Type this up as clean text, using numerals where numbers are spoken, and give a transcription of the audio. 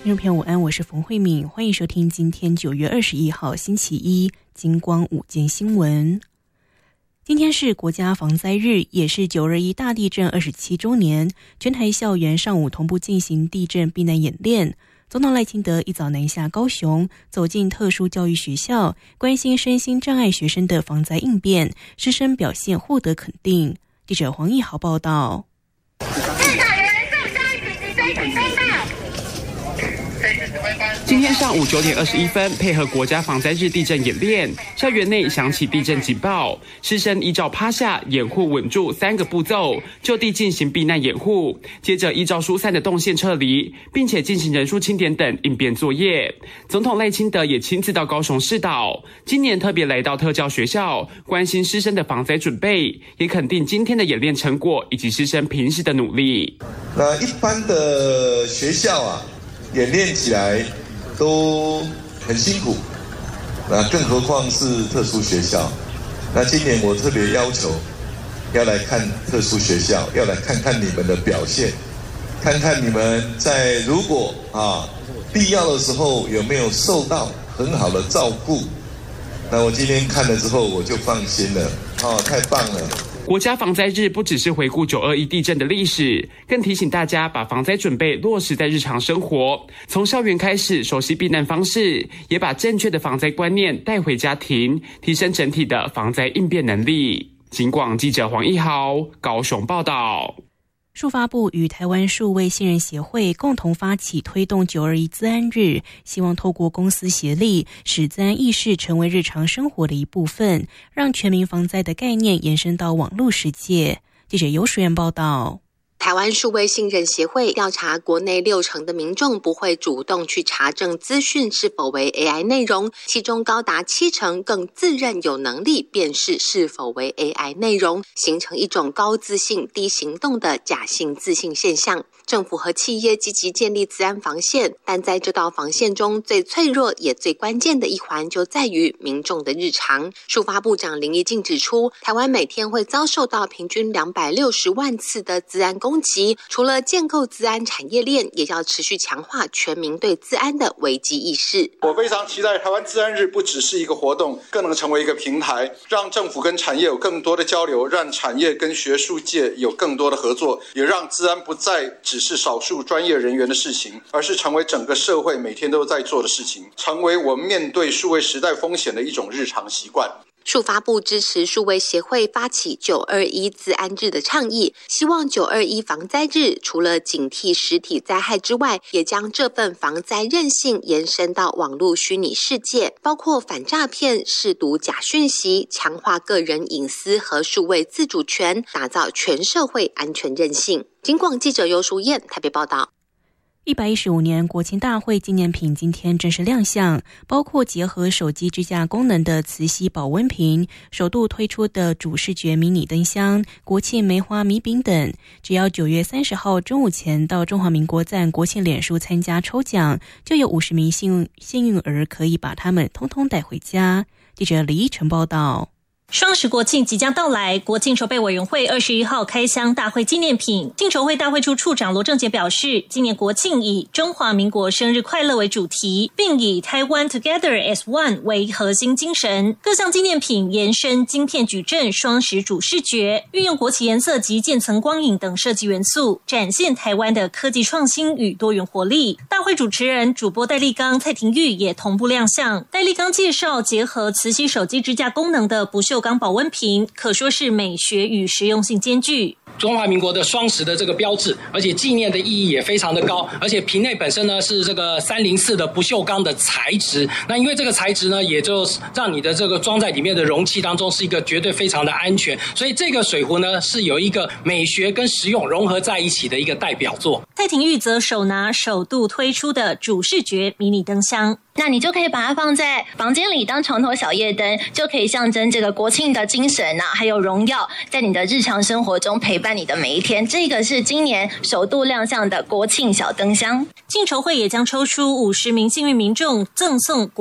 听众朋友午安，我是冯慧敏，欢迎收听今天9月21号星期一金光午间新闻。今天是国家防灾日，也是921大地震27周年，全台校园上午同步进行地震避难演练。总统赖清德一早南下高雄，走进特殊教育学校，关心身心障碍学生的防灾应变，师生表现获得肯定。记者黄义豪报道。 今天上午9点21分，配合国家防灾日地震演练，校园内响起地震警报，师生依照趴下、掩护、稳住3个步骤，就地进行避难掩护，接着依照疏散的动线撤离，并且进行人数清点等应变作业。总统赖清德也亲自到高雄市导，今年特别来到特教学校，关心师生的防灾准备，也肯定今天的演练成果以及师生平时的努力。 那一般的学校啊，演练起来都很辛苦，那更何况是特殊学校。那今年我特别要求要来看特殊学校，要来看看你们的表现，看看你们在如果必要的时候有没有受到很好的照顾。那我今天看了之后我就放心了，太棒了。 国家防灾日不只是回顾921地震的历史，更提醒大家把防灾准备落实在日常生活，从校园开始熟悉避难方式，也把正确的防灾观念带回家庭，提升整体的防灾应变能力。警广记者黄义豪高雄报道。 数发部与台湾数位信任协会共同发起推动921资安日，希望透过公私协力，使资安意识成为日常生活的一部分，让全民防灾的概念延伸到网络世界。记者游淑燕报道。 台湾数位信任协会调查国内60%的民众不会主动去查证资讯是否为 AI 内容，其中高达70%更自认有能力辨识是否为 AI 内容，形成一种高自信低行动的假性自信现象。政府和企业积极建立资安防线，但在这道防线中最脆弱也最关键的一环就在于民众的日常。数发部长林宜敬指出，台湾每天会遭受到平均260万次的资安攻击，除了建构资安产业链，也要持续强化全民对资安的危机意识。 我非常期待台湾资安日不只是一个活动，更能成为一个平台，让政府跟产业有更多的交流，让产业跟学术界有更多的合作，也让资安不再只是少数专业人员的事情，而是成为整个社会每天都在做的事情，成为我们面对数位时代风险的一种日常习惯。 数发部支持数位协会发起921资安日的倡议，希望921防灾日除了警惕实体灾害之外，也将这份防灾韧性延伸到网络虚拟世界，包括反诈骗、识读假讯息，强化个人隐私和数位自主权，打造全社会安全韧性。警广记者游淑燕台北报道。 115年国庆大会纪念品今天正式亮相，包括结合手机支架功能的磁吸保温瓶，首度推出的主视觉迷你灯箱、国庆梅花米饼等。只要9月30号中午前到中华民国站国庆脸书参加抽奖，就有50名幸运儿可以把它们通通带回家。记者李依晨报道。 双十国庆即将到来，国庆筹备委员会21号开箱大会纪念品。庆筹会大会处处长罗正杰表示，今年国庆以中华民国生日快乐为主题，并以 Taiwan Together as One 为核心精神。各项纪念品延伸晶片矩阵双十主视觉，运用国旗颜色及渐层光影等设计元素，展现台湾的科技创新与多元活力。大会主持人主播戴立刚、蔡廷玉也同步亮相。戴立刚介绍，结合磁吸手机支架功能的不锈钢保温瓶，可说是美学与实用性兼具。 中华民国的双十的这个标志，而且纪念的意义也非常的高，而且瓶内本身呢是这个304的不锈钢的材质，那因为这个材质呢，也就让你的这个装在里面的容器当中是一个绝对非常的安全，所以这个水壶呢是有一个美学跟实用融合在一起的一个代表作。 蔡廷玉则手拿首度推出的主视觉迷你灯箱， 那你就可以把它放在房间里当床头小夜灯，就可以象征这个国庆的精神啊，还有荣耀，在你的日常生活中陪伴你的每一天。这个是今年首度亮相的国庆小灯箱。 庆筹会也将抽出50名幸运民众赠送